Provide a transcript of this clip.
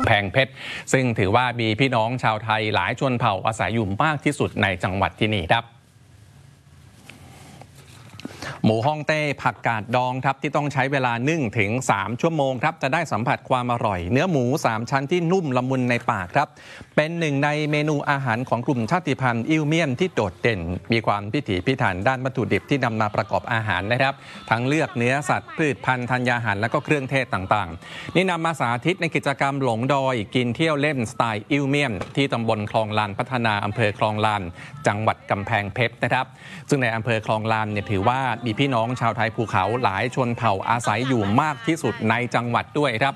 แพงเพชรซึ่งถือว่ามีพี่น้องชาวไทยหลายชนเผ่าอาศัยอยู่มากที่สุดในจังหวัดที่นี่ครับหมูฮ่องเต้ผักกาดดองครับที่ต้องใช้เวลานึ่งถึง3 ชั่วโมงครับจะได้สัมผัสความอร่อยเนื้อหมู3 ชั้นที่นุ่มละมุนในปากครับเป็นหนึ่งในเมนูอาหารของกลุ่มชาติพันธุ์อิลเมียนที่โดดเด่นมีความพิถีพิถันด้านวัตถุดิบที่นำมาประกอบอาหารนะครับทั้งเลือกเนื้อสัตว์พืชพันธุ์ธัญญาหารและก็เครื่องเทศต่างๆนี่นำมาสาธิตในกิจกรรมหลงดอยกินเที่ยวเล่นสไตล์อิลเมียนที่ตำบลคลองลานพัฒนาอำเภอคลองลานจังหวัดกำแพงเพชรนะครับซึ่งในอำเภอคลองลานเนี่ยถือว่ามีพี่น้องชาวไทยภูเขาหลายชนเผ่าอาศัยอยู่มากที่สุดในจังหวัดด้วยครับ